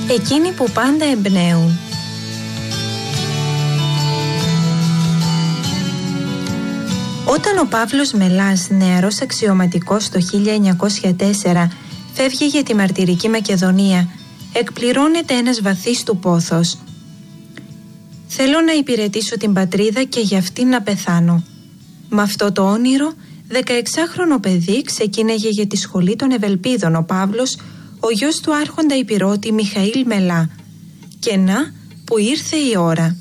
εκείνοι που πάντα εμπνέουν. Όταν ο Παύλος Μελάς, νεαρός αξιωματικός το 1904, φεύγει για τη μαρτυρική Μακεδονία, εκπληρώνεται ένας βαθύς του πόθος. «Θέλω να υπηρετήσω την πατρίδα και για αυτήν να πεθάνω». Με αυτό το όνειρο, 16χρονο παιδί ξεκίναγε για τη σχολή των Ευελπίδων ο Παύλος, ο γιος του άρχοντα υπηρώτη Μιχαήλ Μελά. Και να που ήρθε η ώρα.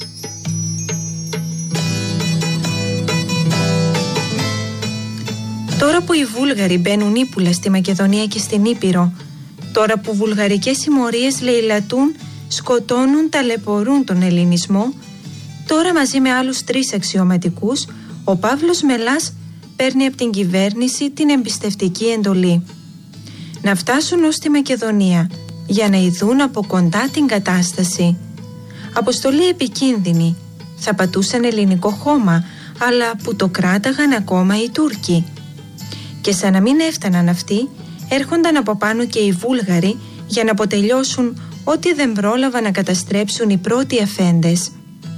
Τώρα που οι Βούλγαροι μπαίνουν ύπουλα στη Μακεδονία και στην Ήπειρο, τώρα που βουλγαρικές συμμορίες λαιλατούν, σκοτώνουν, ταλαιπωρούν τον ελληνισμό, τώρα μαζί με άλλους 3 αξιωματικούς, ο Παύλος Μελάς παίρνει από την κυβέρνηση την εμπιστευτική εντολή. Να φτάσουν ως τη Μακεδονία για να ειδούν από κοντά την κατάσταση. Αποστολή επικίνδυνη, θα πατούσαν ελληνικό χώμα, αλλά που το κράταγαν ακόμα οι Τούρκοι. Και σαν να μην έφταναν αυτοί, έρχονταν από πάνω και οι Βούλγαροι για να αποτελειώσουν ό,τι δεν πρόλαβαν να καταστρέψουν οι πρώτοι αφέντες.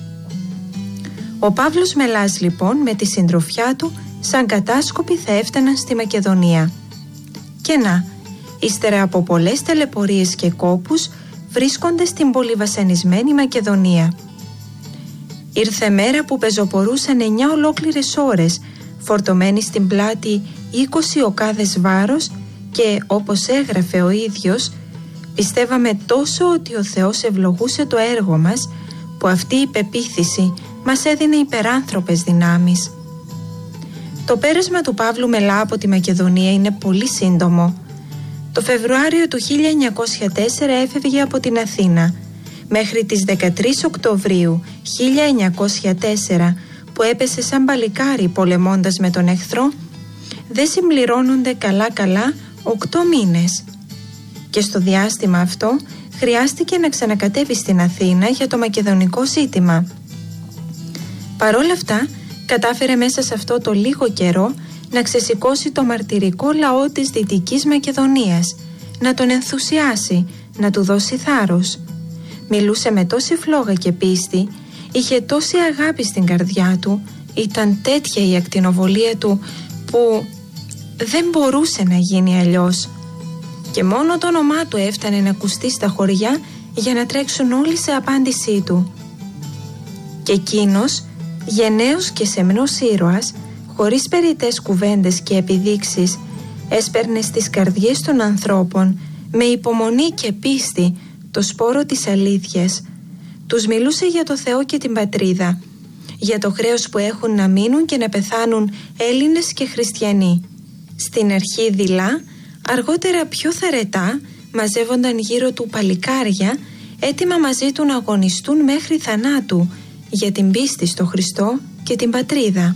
Ο Παύλος Μελάς λοιπόν με τη συντροφιά του σαν κατάσκοποι θα έφταναν στη Μακεδονία. Και να, ύστερα από πολλές ταλαιπωρίες και κόπους, βρίσκονται στην πολυβασανισμένη Μακεδονία. Ήρθε μέρα που πεζοπορούσαν 9 ολόκληρες ώρες, φορτωμένοι στην πλάτη 20 οκάδες βάρος, και όπως έγραφε ο ίδιος, πιστεύαμε τόσο ότι ο Θεός ευλογούσε το έργο μας, που αυτή η πεποίθηση μας έδινε υπεράνθρωπες δυνάμεις. Το πέρασμα του Παύλου Μελά από τη Μακεδονία είναι πολύ σύντομο. Το Φεβρουάριο του 1904 έφευγε από την Αθήνα. Μέχρι τις 13 Οκτωβρίου 1904, που έπεσε σαν παλικάρι πολεμώντας με τον εχθρό, δεν συμπληρώνονται καλά 8 μήνες. Και στο διάστημα αυτό χρειάστηκε να ξανακατέβει στην Αθήνα για το μακεδονικό ζήτημα. Παρόλα αυτά, κατάφερε μέσα σε αυτό το λίγο καιρό να ξεσηκώσει το μαρτυρικό λαό της Δυτικής Μακεδονίας, να τον ενθουσιάσει, να του δώσει θάρρος. Μιλούσε με τόση φλόγα και πίστη, είχε τόση αγάπη στην καρδιά του, ήταν τέτοια η ακτινοβολία του που δεν μπορούσε να γίνει αλλιώς. Και μόνο το όνομά του έφτανε να ακουστεί στα χωριά για να τρέξουν όλοι σε απάντησή του. Και εκείνος, γενναίος και σεμνός ήρωας, χωρίς περιττές κουβέντες και επιδείξεις, έσπερνε στις καρδιές των ανθρώπων με υπομονή και πίστη το σπόρο της αλήθειας. Τους μιλούσε για το Θεό και την πατρίδα, για το χρέος που έχουν να μείνουν και να πεθάνουν Έλληνες και χριστιανοί. Στην αρχή δειλά, αργότερα πιο θαρετά, μαζεύονταν γύρω του παλικάρια, έτοιμα μαζί του να αγωνιστούν μέχρι θανάτου για την πίστη στο Χριστό και την πατρίδα.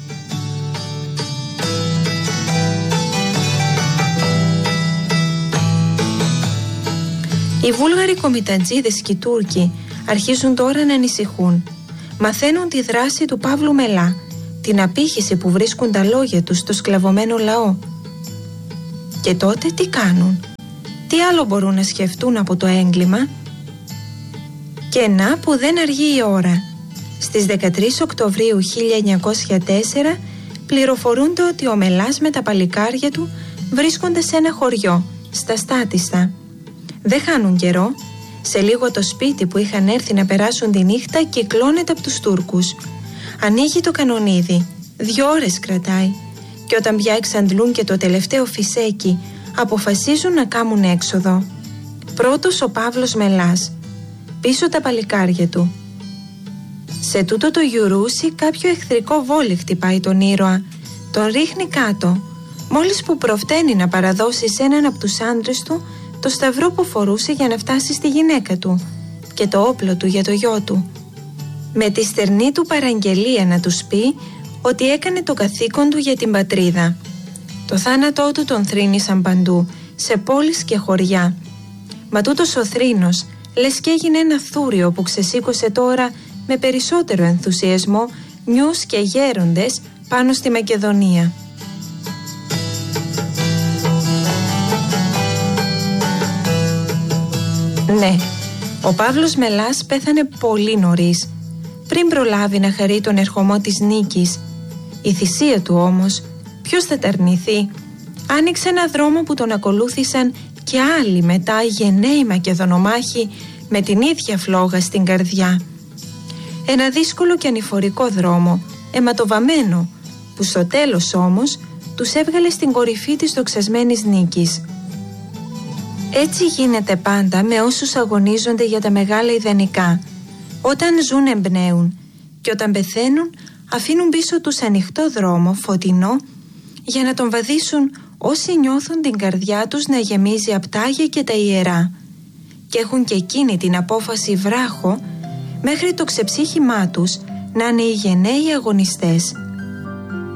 Οι Βούλγαροι κομιτατζίδες και οι Τούρκοι αρχίζουν τώρα να ανησυχούν. Μαθαίνουν τη δράση του Παύλου Μελά, την απήχηση που βρίσκουν τα λόγια τους στο σκλαβωμένο λαό. Και τότε τι κάνουν? Τι άλλο μπορούν να σκεφτούν από το έγκλημα? Και να που δεν αργεί η ώρα. Στις 13 Οκτωβρίου 1904 πληροφορούνται ότι ο Μελάς με τα παλικάρια του βρίσκονται σε ένα χωριό, στα Στάτιστα. Δεν χάνουν καιρό. Σε λίγο το σπίτι που είχαν έρθει να περάσουν τη νύχτα κυκλώνεται από τους Τούρκους. Ανοίγει το κανονίδι, 2 ώρες κρατάει, και όταν πια εξαντλούν και το τελευταίο φυσέκι, αποφασίζουν να κάνουν έξοδο. Πρώτος ο Παύλος Μελάς, πίσω τα παλικάρια του. Σε τούτο το γιουρούσι κάποιο εχθρικό βόλι χτυπάει τον ήρωα, τον ρίχνει κάτω, μόλις που προφταίνει να παραδώσει σε έναν από τους άντρες του το σταυρό που φορούσε για να φτάσει στη γυναίκα του και το όπλο του για το γιο του. Με τη στερνή του παραγγελία να τους πει ότι έκανε το καθήκον του για την πατρίδα. Το θάνατό του τον θρήνησαν παντού, σε πόλεις και χωριά. Μα τούτος ο θρήνος λες και έγινε ένα θούριο που ξεσήκωσε τώρα με περισσότερο ενθουσιασμό νιούς και γέροντες πάνω στη Μακεδονία. Ναι, ο Παύλος Μελάς πέθανε πολύ νωρίς, πριν προλάβει να χαρεί τον ερχομό της νίκης. Η θυσία του όμως, ποιος θα τα αρνηθεί, άνοιξε ένα δρόμο που τον ακολούθησαν και άλλοι μετά γενναίοι Μακεδονομάχοι με την ίδια φλόγα στην καρδιά. Ένα δύσκολο και ανηφορικό δρόμο, αιματοβαμμένο, που στο τέλος όμως τους έβγαλε στην κορυφή της δοξασμένης νίκης. Έτσι γίνεται πάντα με όσους αγωνίζονται για τα μεγάλα ιδανικά. Όταν ζουν εμπνέουν και όταν πεθαίνουν αφήνουν πίσω τους ανοιχτό δρόμο, φωτεινό, για να τον βαδίσουν όσοι νιώθουν την καρδιά τους να γεμίζει απ' τ' Άγια και τα Ιερά και έχουν και εκείνη την απόφαση βράχο μέχρι το ξεψύχημά τους να είναι οι γενναίοι αγωνιστές.